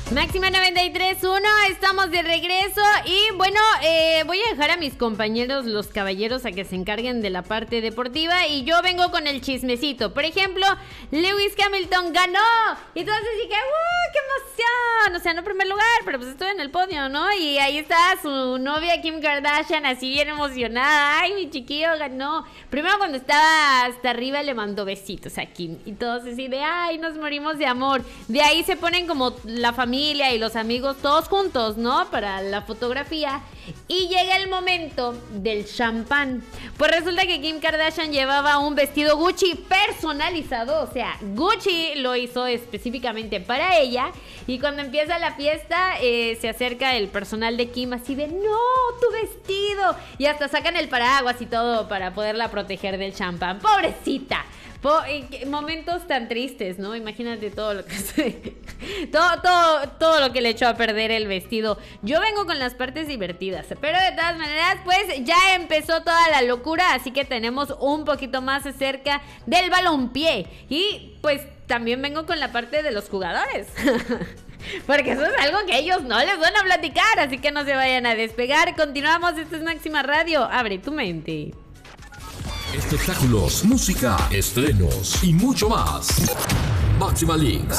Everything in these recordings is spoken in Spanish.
Máxima 93.1, estamos de regreso y bueno, voy a dejar a mis compañeros, los caballeros, a que se encarguen de la parte deportiva y yo vengo con el chismecito. Por ejemplo, Lewis Hamilton ganó y todos dije, ¡qué emoción! O sea, no en primer lugar, pero pues estoy en el podio, ¿no? Y ahí está su novia Kim Kardashian así bien emocionada. ¡Ay, mi chiquillo ganó! Primero cuando estaba hasta arriba le mandó besitos a Kim y todos así de, ¡ay, nos morimos de amor! De ahí se ponen como la familia y los amigos todos juntos, ¿no? Para la fotografía. Y llega el momento del champán. Pues resulta que Kim Kardashian llevaba un vestido Gucci personalizado. O sea, Gucci lo hizo específicamente para ella. Y cuando empieza la fiesta, se acerca el personal de Kim así de, ¡no, tu vestido! Y hasta sacan el paraguas y todo para poderla proteger del champán. ¡Pobrecita! Momentos tan tristes, ¿no? Imagínate todo lo que todo lo que le echó a perder el vestido. Yo vengo con las partes divertidas, pero de todas maneras, pues ya empezó toda la locura, así que tenemos un poquito más acerca del balompié. Y pues también vengo con la parte de los jugadores. Porque eso es algo que ellos no les van a platicar, así que no se vayan a despegar. Continuamos, esto es Máxima Radio, abre tu mente. Espectáculos, música, estrenos y mucho más. Máxima Leaks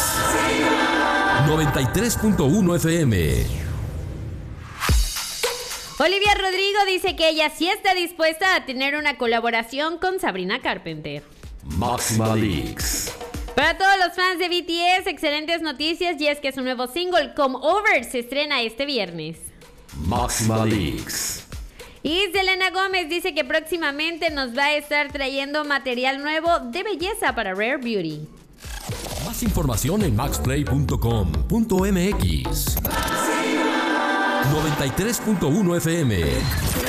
93.1 FM. Olivia Rodrigo dice que ella sí está dispuesta a tener una colaboración con Sabrina Carpenter. Máxima Leaks. Para todos los fans de BTS, excelentes noticias, y es que su nuevo single Come Over se estrena este viernes. Máxima Leaks. Y Selena Gómez dice que próximamente nos va a estar trayendo material nuevo de belleza para Rare Beauty. Más información en maxplay.com.mx. 93.1 FM.